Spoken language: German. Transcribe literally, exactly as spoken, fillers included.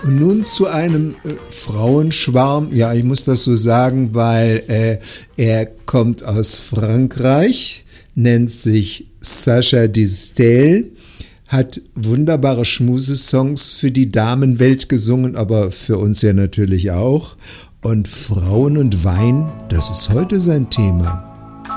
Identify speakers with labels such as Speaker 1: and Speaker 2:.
Speaker 1: Und nun zu einem äh, Frauenschwarm. Ja, ich muss das so sagen, weil äh, er kommt aus Frankreich, nennt sich Sacha Distel, hat wunderbare Schmusesongs für die Damenwelt gesungen, aber für uns ja natürlich auch. Und Frauen und Wein, das ist heute sein Thema.